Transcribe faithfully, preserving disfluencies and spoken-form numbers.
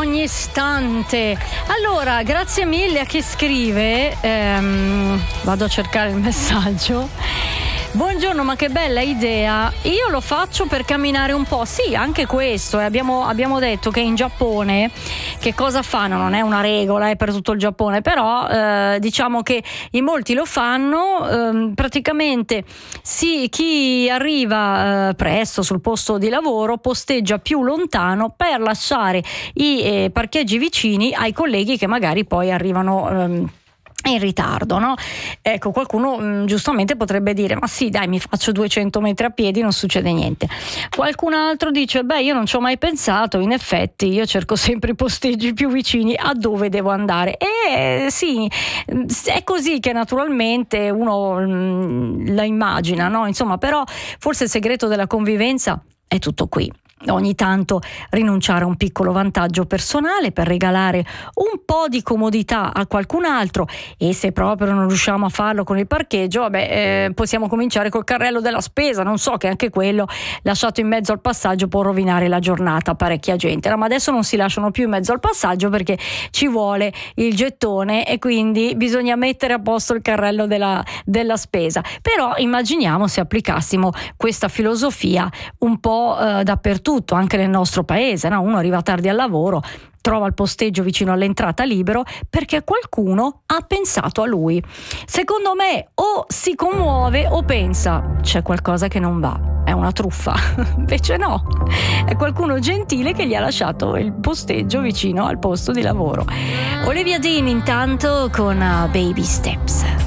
ogni istante. Allora, grazie mille a chi scrive. Ehm, vado a cercare il messaggio. Buongiorno, ma che bella idea. Io lo faccio per camminare un po'. Sì, anche questo. eh, Abbiamo, abbiamo detto che in Giappone che cosa fanno? Non è una regola, è per tutto il Giappone, però eh, diciamo che in molti lo fanno. ehm, praticamente sì, chi arriva eh, presto sul posto di lavoro posteggia più lontano per lasciare i eh, parcheggi vicini ai colleghi che magari poi arrivano ehm, in ritardo, no? Ecco, qualcuno mh, giustamente potrebbe dire: ma sì, dai, mi faccio duecento metri a piedi, non succede niente. Qualcun altro dice: beh, io non ci ho mai pensato, in effetti io cerco sempre i posteggi più vicini a dove devo andare. E sì, è così che naturalmente uno mh, la immagina, no? Insomma, però forse il segreto della convivenza è tutto qui. Ogni tanto rinunciare a un piccolo vantaggio personale per regalare un po' di comodità a qualcun altro, e se proprio non riusciamo a farlo con il parcheggio, vabbè, eh, possiamo cominciare col carrello della spesa. Non so, che anche quello lasciato in mezzo al passaggio può rovinare la giornata a parecchia gente. No, ma adesso non si lasciano più in mezzo al passaggio perché ci vuole il gettone e quindi bisogna mettere a posto il carrello della, della spesa. Però immaginiamo se applicassimo questa filosofia un po' eh, dappertutto, anche nel nostro paese, no? Uno arriva tardi al lavoro, trova il posteggio vicino all'entrata libero perché qualcuno ha pensato a lui. Secondo me o si commuove o pensa: c'è qualcosa che non va, è una truffa. Invece no, è qualcuno gentile che gli ha lasciato il posteggio vicino al posto di lavoro. Olivia Dean intanto con uh, Baby Steps.